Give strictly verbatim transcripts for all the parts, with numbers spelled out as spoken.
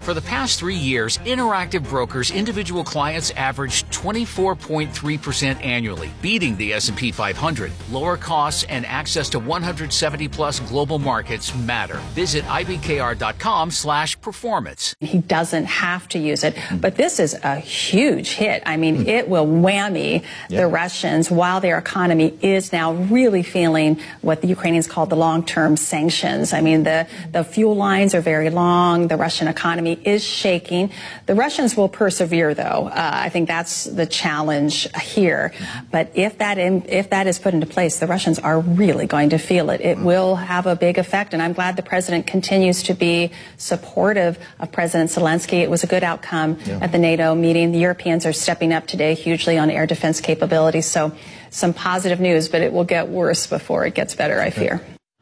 For the past three years, Interactive Brokers individual clients averaged twenty-four point three percent annually, beating the S and P five hundred. Lower costs and access to one hundred seventy plus global markets matter. Visit I B K R dot com slash performance. He doesn't have to use it, but this is a huge hit. I mean, it will whammy yeah. the Russians while their economy is now really feeling what the Ukrainians call the long-term sanctions. I mean, the, the fuel lines are very long. The Russian economy is shaking. The Russians will persevere, though. Uh, I think that's the challenge here. But if that in, if that is put into place, the Russians are really going to feel it. It will have a big effect, and I'm glad the president continues to be supportive of President Zelensky. It was a good outcome yeah. at the NATO meeting. The Europeans are stepping up today hugely on air defense capabilities. So some positive news, but it will get worse before it gets better, I fear.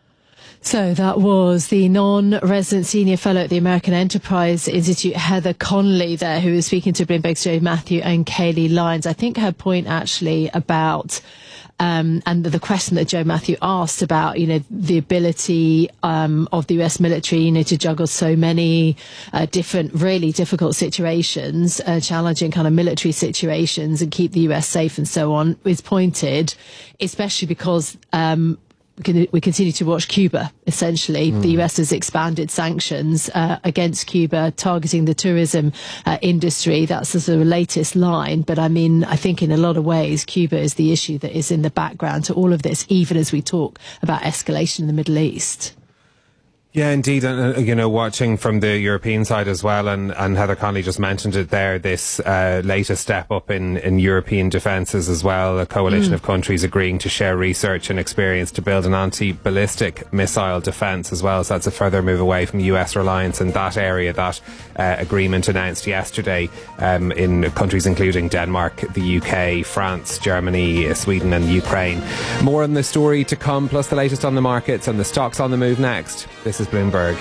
So that was the non-resident senior fellow at the American Enterprise Institute, Heather Conley, there, who was speaking to Bloomberg's Joe Matthew and Kayleigh Lyons. I think her point actually about Um, and the question that Joe Matthew asked about, you know, the ability um, of the U S military, you know, to juggle so many uh, different, really difficult situations, uh, challenging kind of military situations, and keep the U S safe and so on, is pointed, especially because um, we, can, we continue to watch Cuba, essentially. Mm. The U S has expanded sanctions uh, against Cuba, targeting the tourism uh, industry. That's the sort of latest line. But I mean, I think in a lot of ways, Cuba is the issue that is in the background to all of this, even as we talk about escalation in the Middle East. Yeah, indeed. And, uh, you know, watching from the European side as well, and, and Heather Conley just mentioned it there, this uh, latest step up in, in European defences as well, a coalition mm. of countries agreeing to share research and experience to build an anti-ballistic missile defence as well. So that's a further move away from U S reliance in that area. That uh, agreement announced yesterday um, in countries including Denmark, the U K, France, Germany, Sweden and Ukraine. More on the story to come, plus the latest on the markets and the stocks on the move next. This is Bloomberg.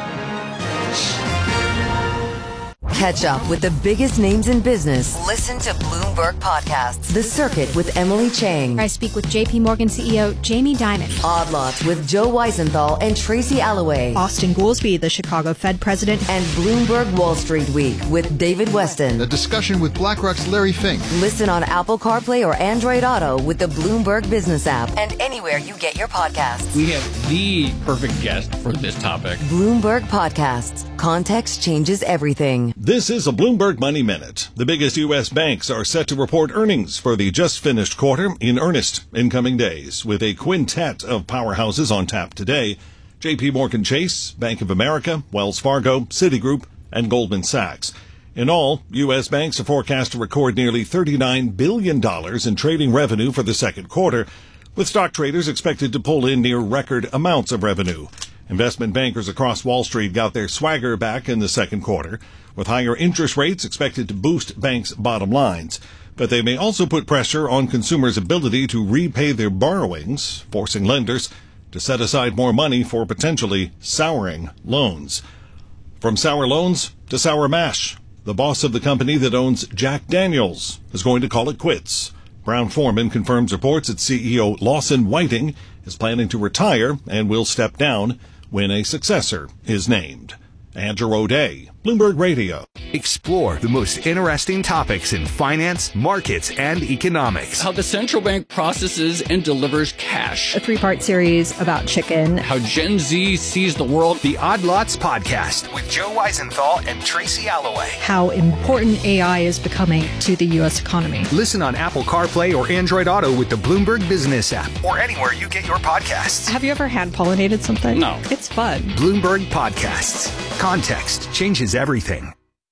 Catch up with the biggest names in business. Listen to Bloomberg Podcasts. The Circuit with Emily Chang. I speak with J P Morgan C E O Jamie Dimon. Odd Lots with Joe Weisenthal and Tracy Alloway. Austin Goolsbee, the Chicago Fed president. And Bloomberg Wall Street Week with David Weston. A discussion with BlackRock's Larry Fink. Listen on Apple CarPlay or Android Auto with the Bloomberg Business app and anywhere you get your podcasts. We have the perfect guest for this topic. Bloomberg Podcasts. Context changes everything. This is a Bloomberg Money Minute. The biggest U S banks are set to report earnings for the just finished quarter in earnest in coming days, with a quintet of powerhouses on tap today: J P Morgan Chase, Bank of America, Wells Fargo, Citigroup, and Goldman Sachs. In all, U S banks are forecast to record nearly thirty-nine billion dollars in trading revenue for the second quarter, with stock traders expected to pull in near record amounts of revenue. Investment bankers across Wall Street got their swagger back in the second quarter, with higher interest rates expected to boost banks' bottom lines. But they may also put pressure on consumers' ability to repay their borrowings, forcing lenders to set aside more money for potentially souring loans. From sour loans to sour mash, the boss of the company that owns Jack Daniels is going to call it quits. Brown-Forman confirms reports that C E O Lawson Whiting is planning to retire and will step down when a successor is named. Andrew O'Day, Bloomberg Radio. Explore the most interesting topics in finance, markets, and economics. How the central bank processes and delivers cash. A three-part series about chicken. How Gen Z sees the world. The Odd Lots Podcast with Joe Weisenthal and Tracy Alloway. How important A I is becoming to the U S economy. Listen on Apple CarPlay or Android Auto with the Bloomberg Business app, or anywhere you get your podcasts. Have you ever hand-pollinated something? No. It's fun. Bloomberg Podcasts. Context changes everything.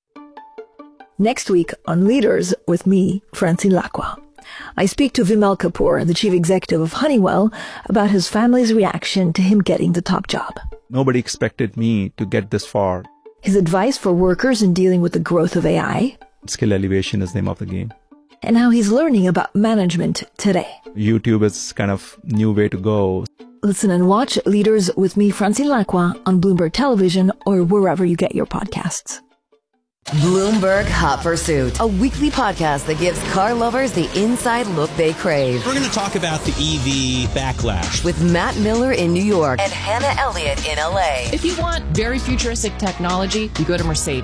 Next week on Leaders with me, Francine Lacqua. I speak to Vimal Kapoor, the chief executive of Honeywell, about his family's reaction to him getting the top job. Nobody expected me to get this far. His advice for workers in dealing with the growth of A I. Skill elevation is the name of the game. And how he's learning about management today. YouTube is kind of new way to go. Listen and watch Leaders with me, Francine Lacqua, on Bloomberg Television or wherever you get your podcasts. Bloomberg Hot Pursuit, a weekly podcast that gives car lovers the inside look they crave. We're going to talk about the E V backlash with Matt Miller in New York and Hannah Elliott in L A. If you want very futuristic technology, you go to Mercedes.